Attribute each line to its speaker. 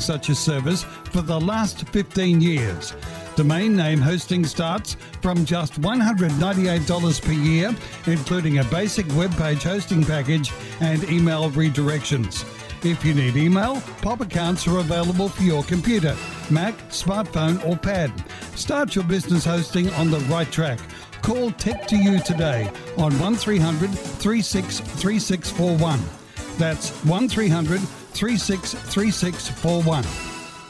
Speaker 1: such a service for the last 15 years. Domain name hosting starts from just $198 per year, including a basic web page hosting package and email redirections. If you need email, POP accounts are available for your computer, Mac, smartphone or pad. Start your business hosting on the right track. Call Tech2You today on 1300 363641. That's 1300 363641.